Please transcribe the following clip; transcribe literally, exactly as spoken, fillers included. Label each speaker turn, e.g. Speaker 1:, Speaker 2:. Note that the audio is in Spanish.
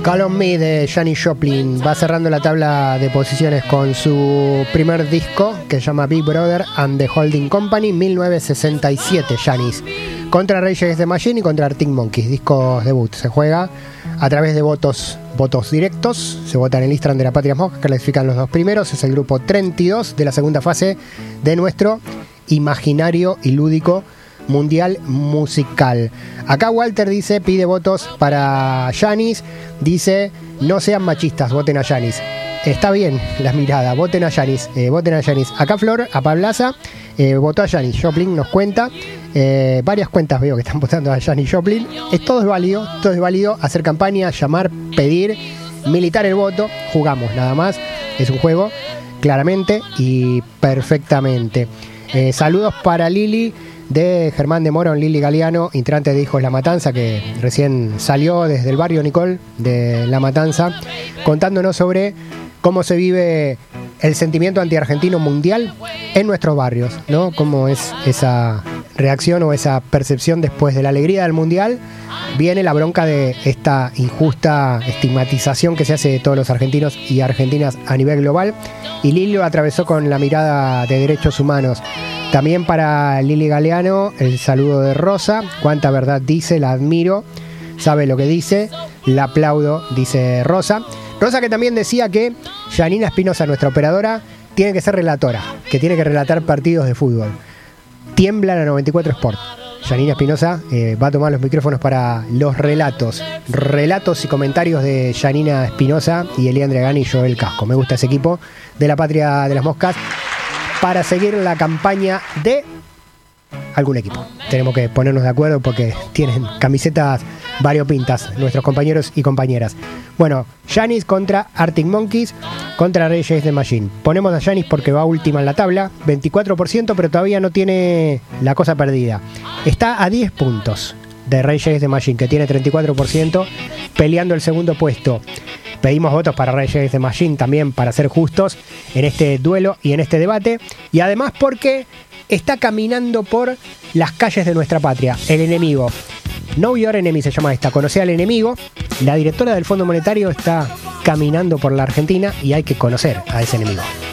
Speaker 1: Call on Me de Janis Joplin va cerrando la tabla de posiciones con su primer disco que se llama Big Brother and the Holding Company, mil novecientos sesenta y siete. Janis contra Rage Against the Machine y contra Arctic Monkeys, discos debut. Se juega a través de votos votos directos. Se vota en el Instagram de la Patria Mosca, que clasifican los dos primeros. Es el grupo treinta y dos de la segunda fase de nuestro imaginario y lúdico mundial musical. Acá Walter dice, pide votos para Janis, dice, no sean machistas, voten a Janis. Está bien la mirada, voten a Janis, eh, voten a Janis. Acá Flor, a Pablaza, eh, votó a Janis Joplin, nos cuenta, eh, varias cuentas veo que están votando a Janis Joplin. Es, todo es válido, todo es válido, hacer campaña, llamar, pedir, militar el voto, jugamos nada más, es un juego, claramente y perfectamente. Eh, saludos para Lili de Germán de Morón, Lili Galeano, integrante de Hijos La Matanza, que recién salió desde el barrio Nicol de La Matanza, contándonos sobre cómo se vive el sentimiento antiargentino mundial en nuestros barrios, ¿no? Cómo es esa reacción o esa percepción después de la alegría del mundial. Viene la bronca de esta injusta estigmatización que se hace de todos los argentinos y argentinas a nivel global. Y Lili lo atravesó con la mirada de derechos humanos. También para Lili Galeano, el saludo de Rosa. Cuánta verdad dice, la admiro, sabe lo que dice, la aplaudo, dice Rosa. Rosa que también decía que Janina Espinosa, nuestra operadora, tiene que ser relatora, que tiene que relatar partidos de fútbol. Tiembla la noventa y cuatro Sport. Janina Espinosa eh, va a tomar los micrófonos para los relatos. Relatos y comentarios de Janina Espinosa y Eliandre Gani y Joel Casco. Me gusta ese equipo de la Patria de las Moscas para seguir la campaña de algún equipo. Tenemos que ponernos de acuerdo porque tienen camisetas variopintas nuestros compañeros y compañeras. Bueno, Janis contra Arctic Monkeys contra Rage Against the Machine. Ponemos a Janis porque va última en la tabla, veinticuatro por ciento, pero todavía no tiene la cosa perdida. Está a diez puntos de Rage Against the Machine, que tiene treinta y cuatro por ciento, peleando el segundo puesto. Pedimos votos para Rage Against the Machine también, para ser justos en este duelo y en este debate. Y además porque está caminando por las calles de nuestra patria, el enemigo. Know Your Enemy se llama esta, conocer al enemigo. La directora del Fondo Monetario está caminando por la Argentina y hay que conocer a ese enemigo.